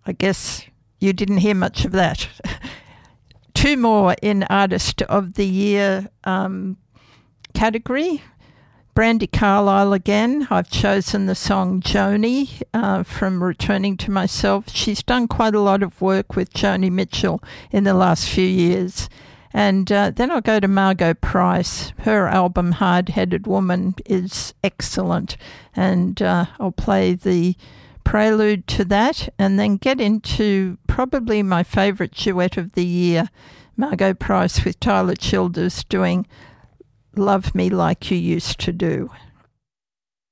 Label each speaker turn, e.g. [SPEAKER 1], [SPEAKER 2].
[SPEAKER 1] I guess you didn't hear much of that. Two more in Artist of the Year category. Brandi Carlile again. I've chosen the song Joni from Returning to Myself. She's done quite a lot of work with Joni Mitchell in the last few years. And then I'll go to Margot Price. Her album Hard-Headed Woman is excellent. And I'll play the prelude to that and then get into probably my favourite duet of the year, Margot Price with Tyler Childers doing Love Me Like You Used to Do.